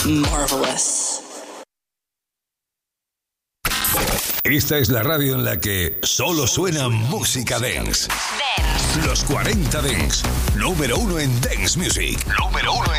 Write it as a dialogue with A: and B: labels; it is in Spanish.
A: marvelous.
B: Esta es la radio en la que solo suena música dance. Los 40 Dance. Número 1 en Dance Music. Número 1 en